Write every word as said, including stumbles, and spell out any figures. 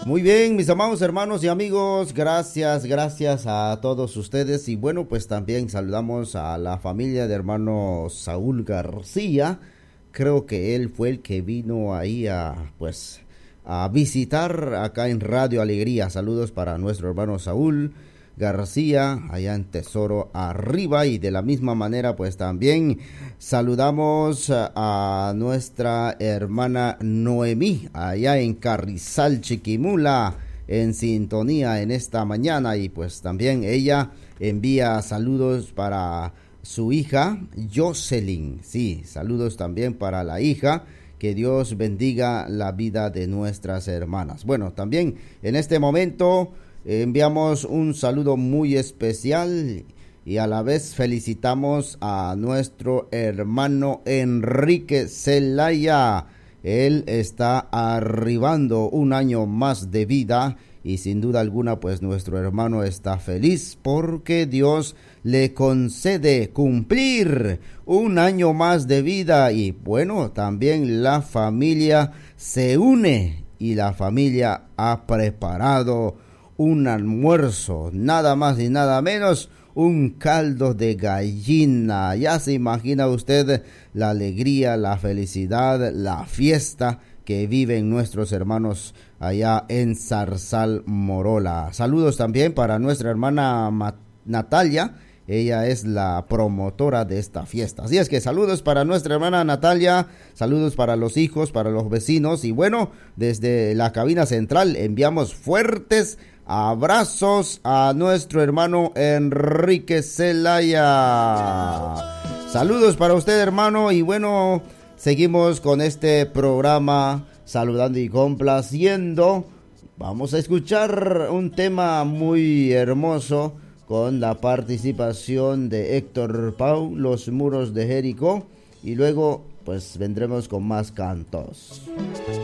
Muy bien, mis amados hermanos y amigos, gracias, gracias a todos ustedes. Y bueno, pues también saludamos a la familia de hermano Saúl García. Creo que él fue el que vino ahí a, pues, a visitar acá en Radio Alegría. Saludos para nuestro hermano Saúl García, allá en Tesoro Arriba. Y de la misma manera, pues también saludamos a nuestra hermana Noemí, allá en Carrizal, Chiquimula, en sintonía en esta mañana. Y pues también ella envía saludos para su hija Jocelyn. Sí, saludos también para la hija. Que Dios bendiga la vida de nuestras hermanas. Bueno, también en este momento enviamos un saludo muy especial y a la vez felicitamos a nuestro hermano Enrique Zelaya. Él está arribando un año más de vida y sin duda alguna pues nuestro hermano está feliz porque Dios le concede cumplir un año más de vida. Y bueno, también la familia se une y la familia ha preparado un almuerzo, nada más y nada menos, un caldo de gallina. Ya se imagina usted la alegría, la felicidad, la fiesta que viven nuestros hermanos allá en Zarzal, Morola. Saludos también para nuestra hermana Natalia. Ella es la promotora de esta fiesta. Así es que saludos para nuestra hermana Natalia, saludos para los hijos, para los vecinos. Y bueno, desde la cabina central enviamos fuertes abrazos a nuestro hermano Enrique Zelaya. Saludos para usted, hermano. Y bueno, seguimos con este programa saludando y complaciendo. Vamos a escuchar un tema muy hermoso con la participación de Héctor Pau, Los Muros de Jericó, y luego pues vendremos con más cantos.